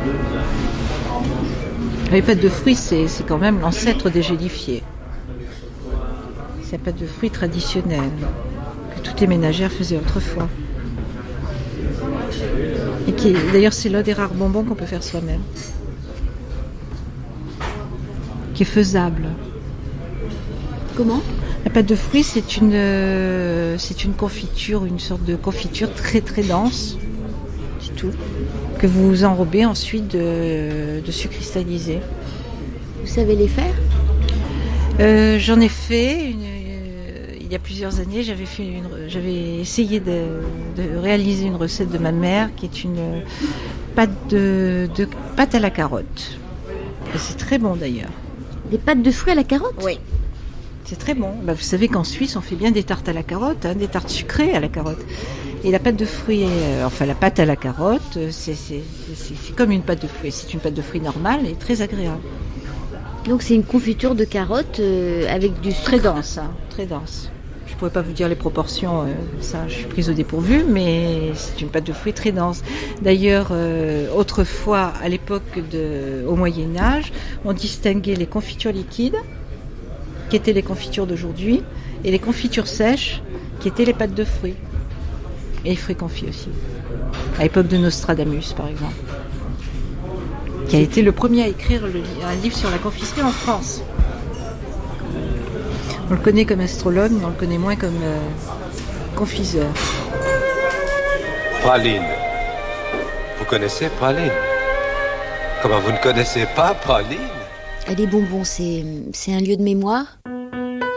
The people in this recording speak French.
Les pâtes de fruits, c'est quand même l'ancêtre des gélifiés. C'est la pâte de fruits traditionnelle que toutes les ménagères faisaient autrefois. Et d'ailleurs, c'est l'un des rares bonbons qu'on peut faire soi-même. Qui est faisable. Comment ? La pâte de fruits, c'est une confiture, une sorte de confiture très très dense, c'est tout, que vous enrobez ensuite de sucre cristallisé. Vous savez les faire ? J'en ai fait il y a plusieurs années. J'avais essayé de réaliser une recette de ma mère qui est une pâte pâte à la carotte. Et c'est très bon d'ailleurs. Des pâtes de fruits à la carotte ? Oui. C'est très bon. Vous savez qu'en Suisse, on fait bien des tartes à la carotte, des tartes sucrées à la carotte. Et la pâte de fruits, la pâte à la carotte, c'est comme une pâte de fruits. C'est une pâte de fruits normale et très agréable. Donc c'est une confiture de carottes avec du sucre. Très dense, très dense. Je ne pourrais pas vous dire les proportions, ça, je suis prise au dépourvu, mais c'est une pâte de fruits très dense. D'ailleurs, autrefois, à l'époque au Moyen-Âge, on distinguait les confitures liquides, qui étaient les confitures d'aujourd'hui, et les confitures sèches, qui étaient les pâtes de fruits. Et les fruits confits aussi. À l'époque de Nostradamus, par exemple. Qui a été le premier à écrire un livre sur la confiserie en France. On le connaît comme astrologue, mais on le connaît moins comme confiseur. Praline. Vous connaissez Praline ? Comment vous ne connaissez pas Praline ? Les bonbons, c'est un lieu de mémoire ?